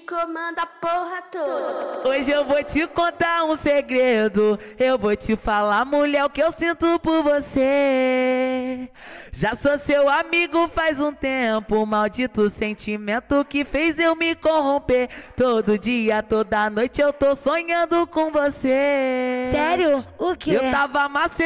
comanda a porra toda. Hoje eu vou te contar um segredo. Eu vou te falar, mulher, o que eu sinto por você. Já sou seu amigo faz um tempo. Maldito sentimento que fez eu me corromper. Todo dia, toda noite eu tô sonhando com você. Sério? O quê? Eu tava macetando